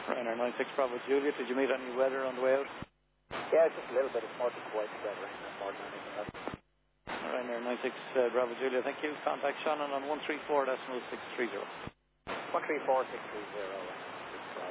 Ryanair 96 Bravo Juliet, did you meet any weather on the way out? Yeah, just a little bit. It's more than quiet weather, more than anything else. Ryanair 96 Bravo Juliet, thank you. Contact Shannon on 134.630. 134.630.